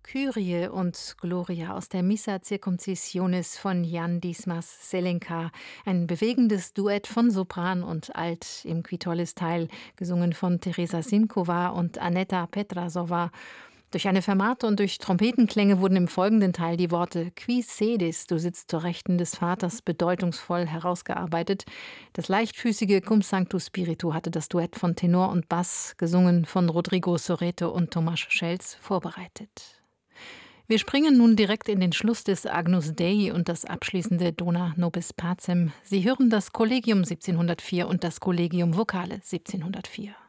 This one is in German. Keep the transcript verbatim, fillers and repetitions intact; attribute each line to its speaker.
Speaker 1: Kyrie und Gloria aus der Missa Circumcisionis von Jan Dismas Selenka. Ein bewegendes Duett von Sopran und Alt im Kvitolis-Teil, gesungen von Teresa Simkova und Aneta Petrasova. Durch eine Fermate und durch Trompetenklänge wurden im folgenden Teil die Worte Qui sedis, du sitzt zur Rechten des Vaters, bedeutungsvoll herausgearbeitet. Das leichtfüßige Cum Sanctus Spiritu hatte das Duett von Tenor und Bass, gesungen von Rodrigo Soreto und Tomasz Schelz, vorbereitet. Wir springen nun direkt in den Schluss des Agnus Dei und das abschließende Dona Nobis Pacem. Sie hören das Kollegium siebzehnhundertvier und das Collegium Vocale siebzehnhundertvier.